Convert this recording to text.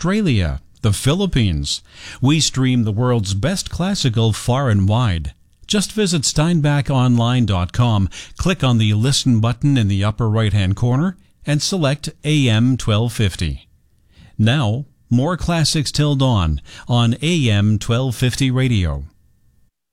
Australia, the Philippines. We stream the world's best classical far and wide. Just visit steinbachonline.com, click on the Listen button in the upper right-hand corner, and select AM 1250. Now, more classics till dawn on AM 1250 radio.